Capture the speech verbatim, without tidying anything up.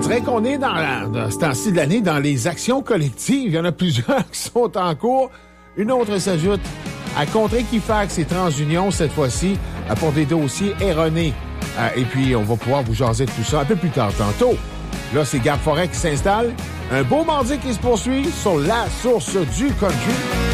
dirait qu'on est dans, la, dans ce temps-ci de l'année dans les actions collectives. Il y en a plusieurs qui sont en cours. Une autre s'ajoute à Contre-Equifax et TransUnion, cette fois-ci, pour des dossiers erronés. Euh, et puis, on va pouvoir vous jaser de tout ça un peu plus tard tantôt. Là, c'est Gab Forêt qui s'installe. Un beau mardi qui se poursuit sur la source du country.